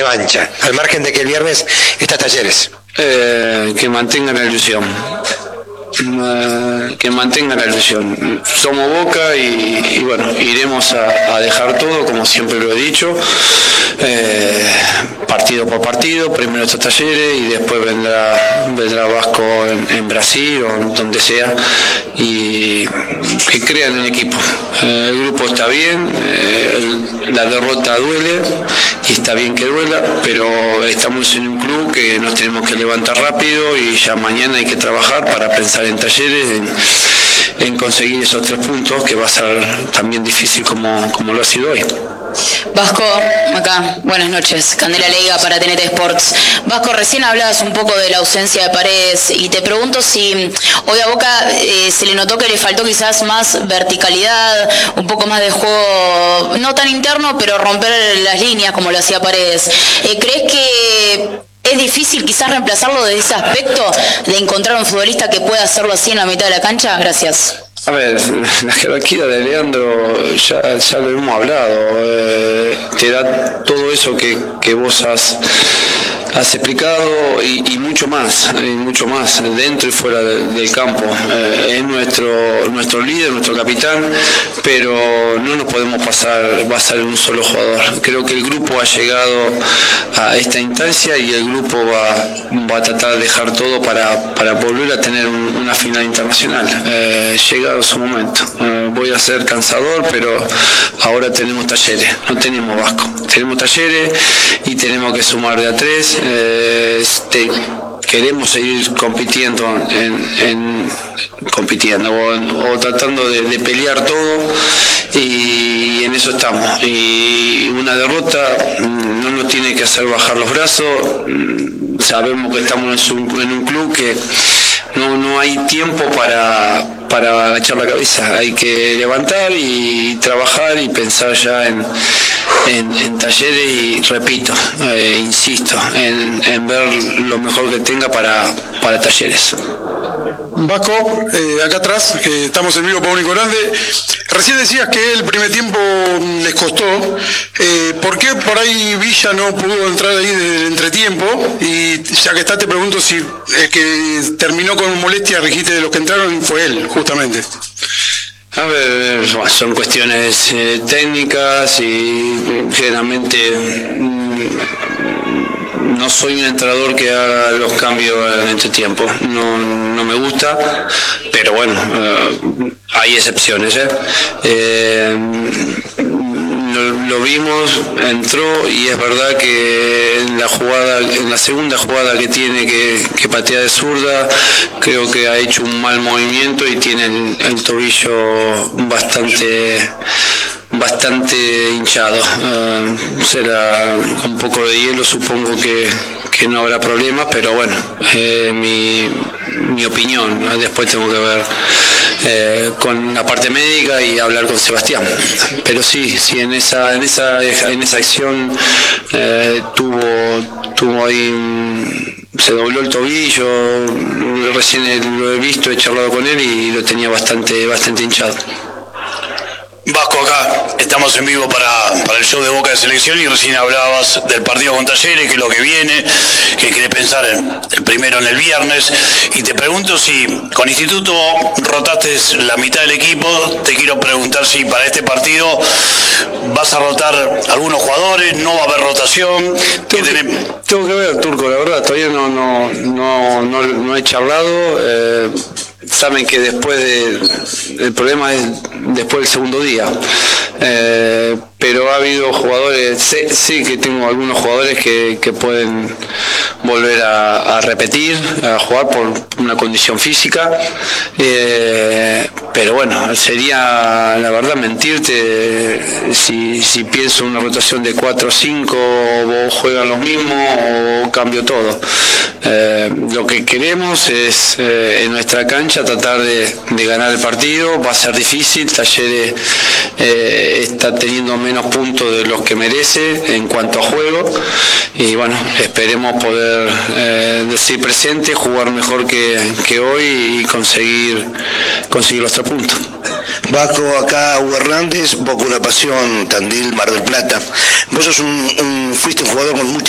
cancha, al margen de que el viernes está Talleres? Que mantengan la ilusión. Que mantengan la ilusión. Somos Boca y bueno, iremos a dejar todo, como siempre lo he dicho, partido por partido. Primero está Talleres y después vendrá Vasco en Brasil o donde sea, y que crean en el equipo. El grupo está bien, la derrota duele y está bien que duela, pero estamos en un club que nos tenemos que levantar rápido y ya mañana hay que trabajar para pensar en Talleres, en conseguir esos 3 puntos, que va a ser también difícil como lo ha sido hoy. Vasco, acá, buenas noches, Candela Leiga para TNT Sports. Vasco, recién hablabas un poco de la ausencia de Paredes y te pregunto si hoy a Boca se le notó que le faltó quizás más verticalidad, un poco más de juego, no tan interno, pero romper las líneas como lo hacía Paredes. ¿Crees que es difícil quizás reemplazarlo desde ese aspecto, de encontrar un futbolista que pueda hacerlo así en la mitad de la cancha? Gracias. A ver, la jerarquía de Leandro ya lo hemos hablado, te da todo eso que vos has explicado y mucho más, dentro y fuera del campo. Es nuestro líder, nuestro capitán, pero no nos podemos basar en un solo jugador. Creo que el grupo ha llegado a esta instancia y el grupo va a tratar de dejar todo para volver a tener una final internacional. Llegado su momento. Voy a ser cansador, pero ahora tenemos Talleres, no tenemos Vasco. Tenemos Talleres y tenemos que sumar de a 3. Queremos seguir compitiendo o tratando de pelear todo, y en eso estamos. Y una derrota no nos tiene que hacer bajar los brazos. Sabemos que estamos en un club que no hay tiempo para agachar la cabeza. Hay que levantar y trabajar y pensar ya en Talleres y, repito, insisto, en ver lo mejor que tenga para Talleres. Vasco, acá atrás, que estamos en vivo para Único Grande. Recién decías que el primer tiempo les costó. ¿Por qué por ahí Villa no pudo entrar ahí desde el entretiempo? Y ya que está, te pregunto si el que terminó con molestia, dijiste, de los que entraron, fue él, justamente. A ver, son cuestiones técnicas y generalmente no soy un entrenador que haga los cambios en entretiempo. No me gusta, pero bueno, hay excepciones. Lo vimos, entró, y es verdad que en la segunda jugada que tiene que patea de zurda, creo que ha hecho un mal movimiento y tiene el tobillo bastante hinchado. Será un poco de hielo, supongo que no habrá problemas, pero bueno, mi opinión. Después tengo que ver con la parte médica y hablar con Sebastián, pero sí, en esa acción tuvo ahí, se dobló el tobillo. Recién lo he visto, he charlado con él y lo tenía bastante hinchado. Vasco, acá estamos en vivo para el show de Boca de Selección, y recién hablabas del partido con Talleres, que es lo que viene, que querés pensar el primero en el viernes, y te pregunto si con Instituto rotaste la mitad del equipo. Te quiero preguntar si para este partido vas a rotar algunos jugadores, no va a haber rotación. Tengo que ver, Turco, la verdad, todavía no he charlado. Saben que el problema es después del segundo día, pero ha habido jugadores, sé que tengo algunos jugadores que pueden volver a repetir, a jugar por una condición física, pero bueno, sería la verdad mentirte si pienso una rotación de 4 o 5, o juegan los mismos o cambio todo. Lo que queremos es en nuestra cancha tratar de ganar el partido. Va a ser difícil. Talleres está teniendo menos puntos de los que merece en cuanto a juego, y bueno, esperemos poder decir presente, jugar mejor que hoy y conseguir los 3 puntos. Vasco, acá Hugo Hernández, Boca Una Pasión, Tandil, Mar del Plata. Vos sos fuiste un jugador con mucha